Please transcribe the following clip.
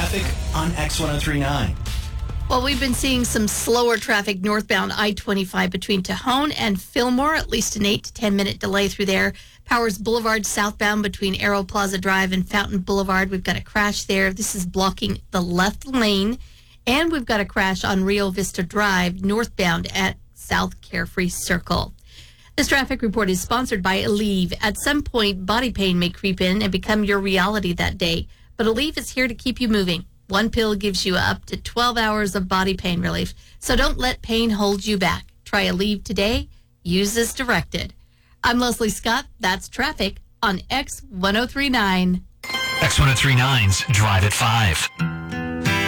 traffic on X1039. Well, we've been seeing some slower traffic northbound I-25 between Tejon and Fillmore, at least an 8 to 10 minute delay through there. Powers Boulevard southbound between Arrow Plaza Drive and Fountain Boulevard. We've got a crash there. This is blocking the left lane. And we've got a crash on Rio Vista Drive northbound at South Carefree Circle. This traffic report is sponsored by Aleve. At some point, body pain may creep in and become your reality that day. But Aleve is here to keep you moving. One pill gives you up to 12 hours of body pain relief. So don't let pain hold you back. Try Aleve today. Use as directed. I'm Leslie Scott. That's traffic on X1039. X1039's Drive at 5.